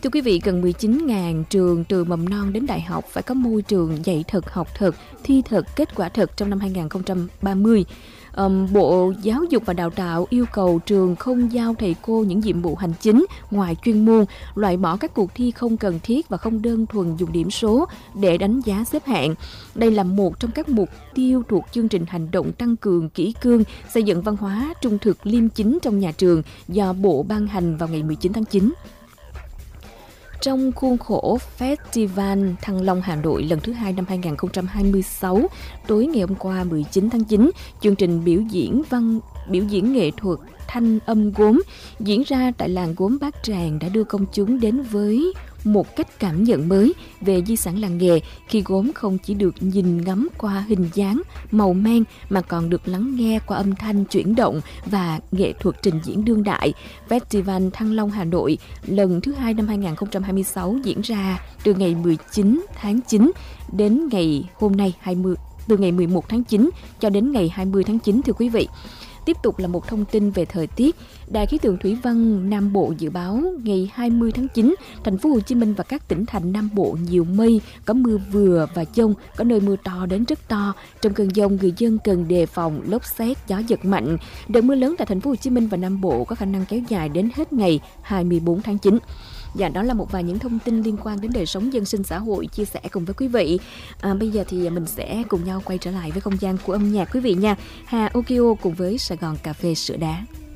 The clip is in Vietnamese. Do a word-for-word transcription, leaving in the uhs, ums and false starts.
Thưa quý vị, gần mười chín nghìn trường từ mầm non đến đại học phải có môi trường dạy thực, học thực, thi thực, kết quả thực trong năm hai không ba mươi. Um, Bộ Giáo dục và Đào tạo yêu cầu trường không giao thầy cô những nhiệm vụ hành chính ngoài chuyên môn, loại bỏ các cuộc thi không cần thiết và không đơn thuần dùng điểm số để đánh giá xếp hạng. Đây là một trong các mục tiêu thuộc chương trình hành động tăng cường kỷ cương, xây dựng văn hóa trung thực liêm chính trong nhà trường do Bộ ban hành vào ngày mười chín tháng chín. Trong khuôn khổ Festival Thăng Long Hà Nội lần thứ hai năm hai không hai sáu, tối ngày hôm qua mười chín tháng chín, chương trình biểu diễn văn biểu diễn nghệ thuật thanh âm gốm diễn ra tại làng gốm Bát Tràng đã đưa công chúng đến với một cách cảm nhận mới về di sản làng nghề, khi gốm không chỉ được nhìn ngắm qua hình dáng, màu men mà còn được lắng nghe qua âm thanh chuyển động và nghệ thuật trình diễn đương đại. Festival Thăng Long Hà Nội lần thứ hai năm hai không hai sáu diễn ra từ ngày mười chín tháng chín đến ngày hôm nay hai mươi từ ngày mười một tháng chín cho đến ngày hai mươi tháng chín, thưa quý vị. Tiếp tục là một thông tin về thời tiết. Đài khí tượng thủy văn Nam Bộ dự báo ngày hai mươi tháng chín, thành phố Hồ Chí Minh và các tỉnh thành Nam Bộ nhiều mây, có mưa vừa và dông, có nơi mưa to đến rất to. Trong cơn dông, người dân cần đề phòng lốc sét, gió giật mạnh. Đợt mưa lớn tại thành phố Hồ Chí Minh và Nam Bộ có khả năng kéo dài đến hết ngày hai mươi bốn tháng chín. Dạ, đó là một vài những thông tin liên quan đến đời sống dân sinh xã hội chia sẻ cùng với quý vị. À, bây giờ thì mình sẽ cùng nhau quay trở lại với không gian của âm nhạc quý vị nha. Hà Okio cùng với Sài Gòn Cà phê Sữa Đá.